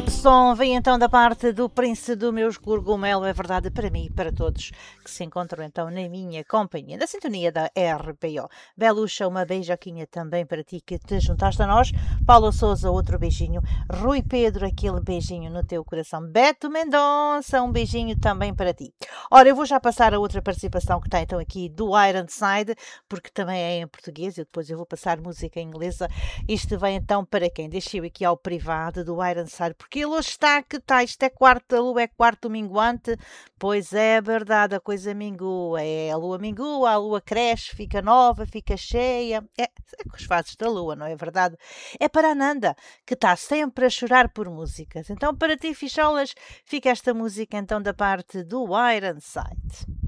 Som vem então da parte do Príncipe do Meus Gorgomelo, é verdade, para mim e para todos que se encontram então na minha companhia, na sintonia da RPO. Beluxa, uma beijoquinha também para ti que te juntaste a nós. Paulo Souza, outro beijinho. Rui Pedro, aquele beijinho no teu coração. Beto Mendonça, um beijinho também para ti. Ora, eu vou já passar a outra participação que está então aqui do Ironside, porque também é em português, e depois eu vou passar música em inglesa. Isto vem então para quem? Deixa eu aqui ao privado do Ironside, porque ele hoje está que está, isto é quarto, a lua é quarto minguante, pois é verdade, a coisa mingua, a lua mingua, a lua cresce, fica nova, fica cheia, é com as fases da lua, não é verdade? É para a Nanda, que está sempre a chorar por músicas, então para ti, Ficholas, fica esta música então da parte do Ironside.